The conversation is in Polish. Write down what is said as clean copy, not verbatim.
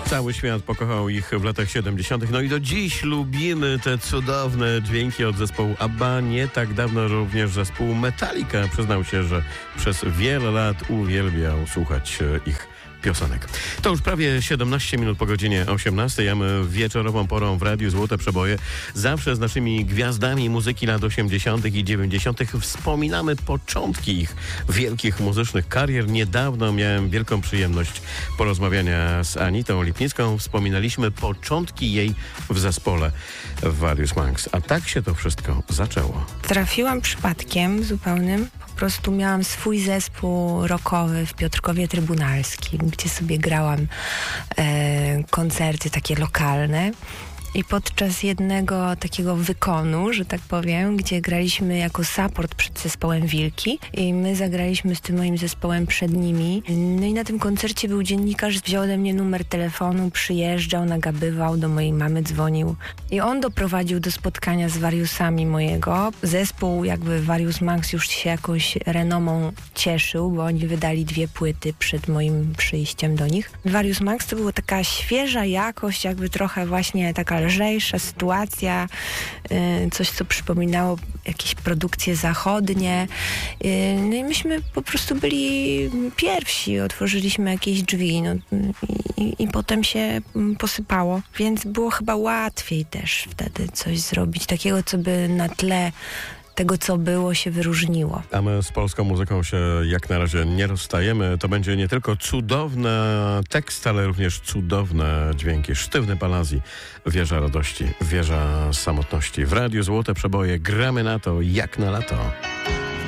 Cały świat pokochał ich w latach 70. No i do dziś lubimy te cudowne dźwięki od zespołu ABBA. Nie tak dawno również zespół Metallica przyznał się, że przez wiele lat uwielbiał słuchać ich piosenek. To już prawie 17 minut po godzinie 18, a my wieczorową porą w Radiu Złote Przeboje zawsze z naszymi gwiazdami muzyki lat 80. i 90. wspominamy początki ich wielkich muzycznych karier. Niedawno miałem wielką przyjemność porozmawiania z Anitą Lipnicką. Wspominaliśmy początki jej w zespole Various Monks. A tak się to wszystko zaczęło. Trafiłam przypadkiem zupełnym. Po prostu miałam swój zespół rockowy w Piotrkowie Trybunalskim, gdzie sobie grałam koncerty takie lokalne. I podczas jednego takiego wykonu, że tak powiem, gdzie graliśmy jako support przed zespołem Wilki i my zagraliśmy z tym moim zespołem przed nimi. No i na tym koncercie był dziennikarz, wziął ode mnie numer telefonu, przyjeżdżał, nagabywał, do mojej mamy dzwonił. I on doprowadził do spotkania z Variusami mojego. Zespół jakby Various Monks już się jakąś renomą cieszył, bo oni wydali 2 płyty przed moim przyjściem do nich. Various Monks to była taka świeża jakość, jakby trochę właśnie taka lżejsza sytuacja, coś, co przypominało jakieś produkcje zachodnie. No i myśmy po prostu byli pierwsi, otworzyliśmy jakieś drzwi, no, i potem się posypało. Więc było chyba łatwiej też wtedy coś zrobić, takiego, co by na tle tego, co było, się wyróżniło. A my z polską muzyką się jak na razie nie rozstajemy. To będzie nie tylko cudowny tekst, ale również cudowne dźwięki. Sztywny Palazzi, Wieża Radości, Wieża Samotności. W Radiu Złote Przeboje gramy na to jak na lato.